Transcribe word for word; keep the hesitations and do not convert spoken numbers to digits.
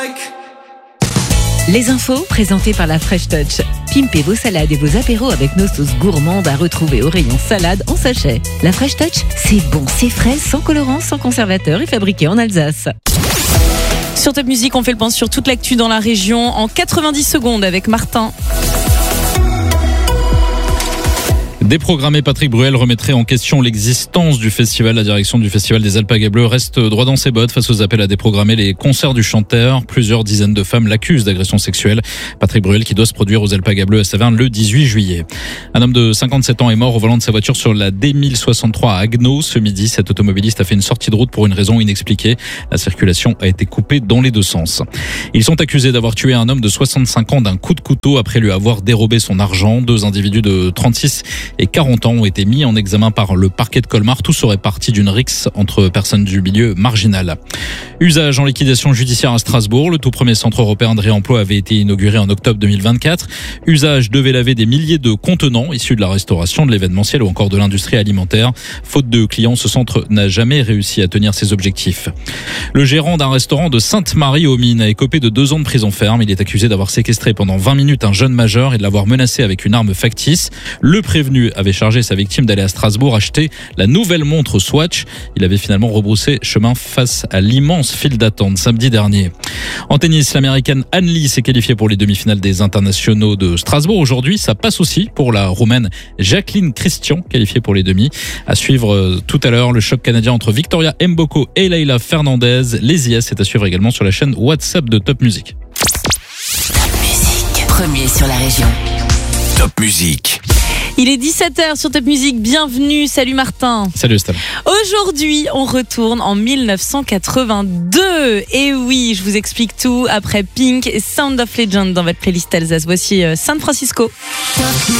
Les infos présentées par la Fresh Touch. Pimpez vos salades et vos apéros avec nos sauces gourmandes à retrouver au rayon salade en sachet. La Fresh Touch, c'est bon, c'est frais, sans colorant, sans conservateur et fabriqué en Alsace. Sur Top Music, on fait le point sur toute l'actu dans la région en quatre-vingt-dix secondes avec Martin. Déprogrammé, Patrick Bruel remettrait en question l'existence du festival. La direction du festival des Alpagas Bleus reste droit dans ses bottes face aux appels à déprogrammer les concerts du chanteur. Plusieurs dizaines de femmes l'accusent d'agression sexuelle. Patrick Bruel qui doit se produire aux Alpagas Bleus à Saverne le dix-huit juillet. Un homme de cinquante-sept ans est mort au volant de sa voiture sur la D mille soixante-trois à Agneau. Ce midi, cet automobiliste a fait une sortie de route pour une raison inexpliquée. La circulation a été coupée dans les deux sens. Ils sont accusés d'avoir tué un homme de soixante-cinq ans d'un coup de couteau après lui avoir dérobé son argent. Deux individus de trente-six et quarante ans ont été mis en examen par le parquet de Colmar. Tout serait parti d'une rixe entre personnes du milieu marginal. Usage en liquidation judiciaire à Strasbourg. Le tout premier centre européen de réemploi avait été inauguré en octobre deux mille vingt-quatre. Usage devait laver des milliers de contenants issus de la restauration, de l'événementiel ou encore de l'industrie alimentaire. Faute de clients, ce centre n'a jamais réussi à tenir ses objectifs. Le gérant d'un restaurant de Sainte-Marie-aux-Mines a écopé de deux ans de prison ferme. Il est accusé d'avoir séquestré pendant vingt minutes un jeune majeur et de l'avoir menacé avec une arme factice. Le prévenu avait chargé sa victime d'aller à Strasbourg acheter la nouvelle montre Swatch. Il avait finalement rebroussé chemin face à l'immense file d'attente samedi dernier. En tennis, l'américaine Anne Lee s'est qualifiée pour les demi-finales des internationaux de Strasbourg. Aujourd'hui, ça passe aussi pour la roumaine Jacqueline Christian, qualifiée pour les demi. À suivre tout à l'heure, le choc canadien entre Victoria Mboko et Leila Fernandez. Les I S est à suivre également sur la chaîne WhatsApp de Top Music. Top Music, premier sur la région. Top Music. Il est dix-sept heures sur Top Music, bienvenue, salut Martin. Salut Stella. Aujourd'hui, on retourne en dix-neuf cent quatre-vingt-deux. Et oui, je vous explique tout après Pink et Sound of Legend dans votre playlist Alsace. Voici San Francisco. Top